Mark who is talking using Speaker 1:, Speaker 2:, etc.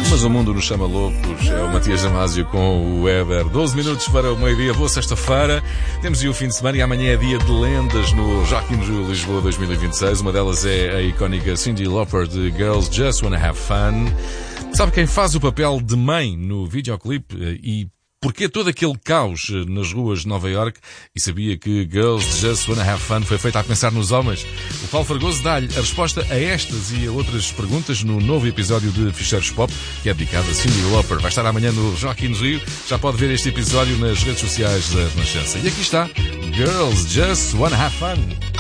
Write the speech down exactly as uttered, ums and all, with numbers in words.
Speaker 1: Mas o mundo nos chama loucos. É o Matias Damasio com o Weber. doze minutos para o meio-dia. Boa sexta-feira. Temos aí o fim de semana e amanhã é dia de lendas no Rock in Rio Lisboa dois mil e vinte e seis. Uma delas é a icónica Cyndi Lauper de Girls Just Wanna Have Fun. Sabe quem faz o papel de mãe no videoclipe e porquê todo aquele caos nas ruas de Nova Iorque? E sabia que Girls Just Wanna Have Fun foi feita a pensar nos homens? O Paulo Fragoso dá-lhe a resposta a estas e a outras perguntas no novo episódio de Ficheiros Pop, que é dedicado a Cyndi Lauper. Vai estar amanhã no Rock in Rio. Já pode ver este episódio nas redes sociais da Renascença. E aqui está, Girls Just Wanna Have Fun.